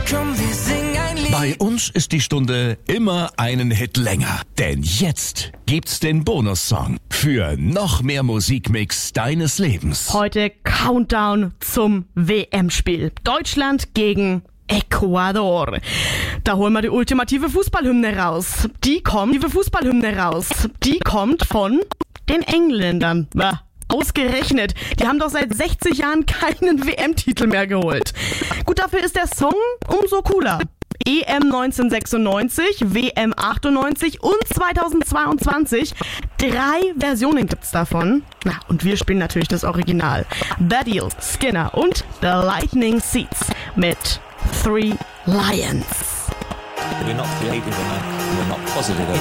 Komm, wir singen ein Lied. Bei uns ist die Stunde immer einen Hit länger. Denn jetzt gibt's den Bonussong für noch mehr Musikmix deines Lebens. Heute Countdown zum WM-Spiel. Deutschland gegen Ecuador. Da holen wir die ultimative Fußballhymne raus. Die kommt von den Engländern. Ausgerechnet. Die haben doch seit 60 Jahren keinen WM-Titel mehr geholt. Gut, dafür ist der Song umso cooler. EM 1996, WM 98 und 2022. 3 Versionen gibt's davon. Na, und wir spielen natürlich das Original. Baddiel, Skinner und The Lightning Seeds mit 3 Lions. We're not creative enough, we're not positive enough.